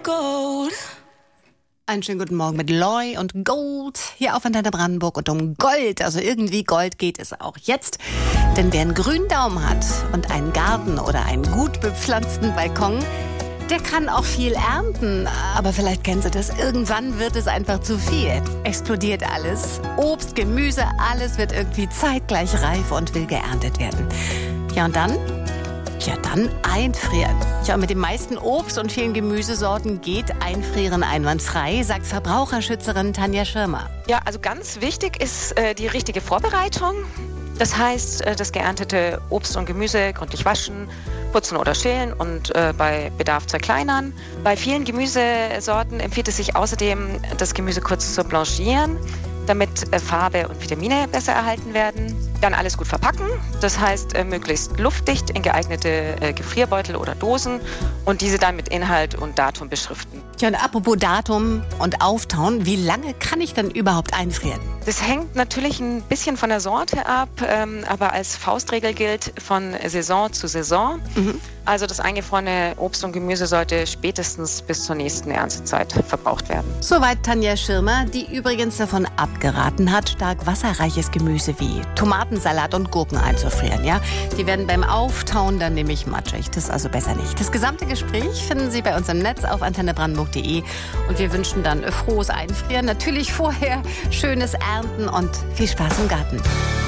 gold. Einen schönen guten Morgen mit Loy und Gold hier auf Antenne Brandenburg. Und um Gold, also irgendwie Gold, geht es auch jetzt. Denn wer einen grünen Daumen hat und einen Garten oder einen gut bepflanzten Balkon, der kann auch viel ernten. Aber vielleicht kennen Sie das, irgendwann wird es einfach zu viel. Explodiert alles. Obst, Gemüse, alles wird irgendwie zeitgleich reif und will geerntet werden. Ja, und dann? Ja, dann einfrieren. Ja, mit den meisten Obst- und vielen Gemüsesorten geht Einfrieren einwandfrei, sagt Verbraucherschützerin Tanja Schirmer. Ja, also ganz wichtig ist die richtige Vorbereitung. Das heißt, das geerntete Obst und Gemüse gründlich waschen, putzen oder schälen und bei Bedarf zerkleinern. Bei vielen Gemüsesorten empfiehlt es sich außerdem, das Gemüse kurz zu blanchieren, damit Farbe und Vitamine besser erhalten werden. Dann alles gut verpacken, das heißt möglichst luftdicht in geeignete Gefrierbeutel oder Dosen und diese dann mit Inhalt und Datum beschriften. Ja, und apropos Datum und Auftauen, wie lange kann ich denn überhaupt einfrieren? Das hängt natürlich ein bisschen von der Sorte ab, aber als Faustregel gilt von Saison zu Saison. Also das eingefrorene Obst und Gemüse sollte spätestens bis zur nächsten Erntezeit verbraucht werden. Soweit Tanja Schirmer, die übrigens davon abgeraten hat, stark wasserreiches Gemüse wie Tomatensalat und Gurken einzufrieren. Ja? Die werden beim Auftauen dann nämlich matschig. Das ist also besser nicht. Das gesamte Gespräch finden Sie bei uns im Netz auf antennebrandenburg.de. Und wir wünschen dann frohes Einfrieren. Natürlich vorher schönes Ernten und viel Spaß im Garten.